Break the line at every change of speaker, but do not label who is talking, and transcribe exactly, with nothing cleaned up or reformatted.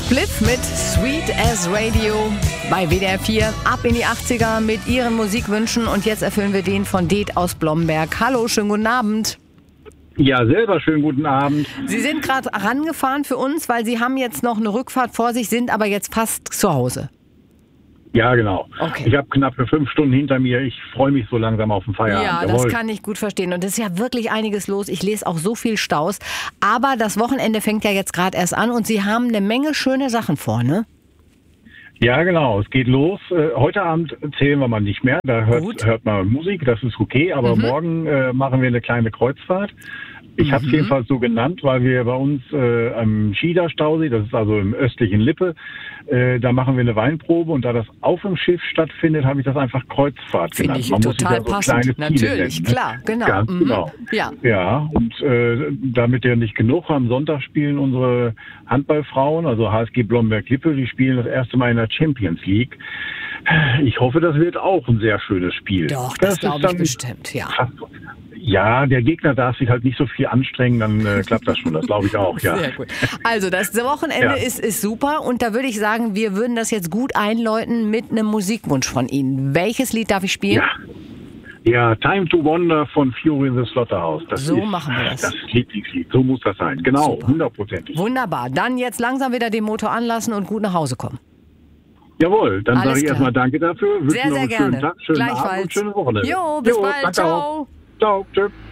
Spliff mit Sweet as Radio bei W D R vier. Ab in die achtziger mit Ihren Musikwünschen. Und jetzt erfüllen wir den von Det aus Blomberg. Hallo, schönen guten Abend.
Ja, selber schönen guten Abend.
Sie sind gerade rangefahren für uns, weil Sie haben jetzt noch eine Rückfahrt vor sich, sind aber jetzt fast zu Hause.
Ja, genau.
Okay.
Ich habe knapp fünf Stunden hinter mir. Ich freue mich so langsam auf den Feierabend.
Ja,
Jawohl.
Das kann ich gut verstehen. Und es ist ja wirklich einiges los. Ich lese auch so viel Staus. Aber das Wochenende fängt ja jetzt gerade erst an und Sie haben eine Menge schöne Sachen vor, ne?
Ja, genau. Es geht los. Äh, heute Abend zählen wir mal nicht mehr. Da hört, hört man Musik, das ist okay. Aber
Mhm.
morgen äh, machen wir eine kleine Kreuzfahrt. Ich habe es
Mhm.
jedenfalls so genannt, weil wir bei uns äh, am Schieder-Stausee, das ist also im östlichen Lippe, äh, da machen wir eine Weinprobe und da das auf dem Schiff stattfindet, habe ich das einfach Kreuzfahrt
Finde
genannt.
ich
Man muss
total
sich ja so
passend.
kleine Ziele
Natürlich,
nennen, ne?
klar, genau.
Ganz
Mhm.
genau.
Ja.
Ja, und äh, damit ja nicht genug, am Sonntag spielen unsere Handballfrauen, also H S G Blomberg-Lippe, die spielen das erste Mal in der Champions League. Ich hoffe, das wird auch ein sehr schönes Spiel.
Doch, das,
ist
glaube ich
dann
bestimmt, ja.
fast- Ja, der Gegner darf sich halt nicht so viel anstrengen, dann äh, klappt das schon, das glaube ich auch, ja.
Sehr gut. Also das Wochenende
Ja.
ist, ist super und da würde ich sagen, wir würden das jetzt gut einläuten mit einem Musikwunsch von Ihnen. Welches Lied darf ich spielen?
Ja. Ja, Time to Wonder von Fury in the Slaughterhouse. Das
So
ist
machen wir das.
Das Lieblingslied, so muss das sein. Genau,
Super.
hundertprozentig.
Wunderbar. Dann jetzt langsam wieder den Motor anlassen und gut nach Hause kommen.
Jawohl, dann
Alles
sage ich
klar.
erstmal danke dafür. Wünsche
Sehr,
noch
sehr
einen schönen
gerne.
Tag, schönen
Gleichfalls.
Abend und schöne Woche.
Jo, bis bald.
danke
Ciao.
auch. Ciao, tschüss.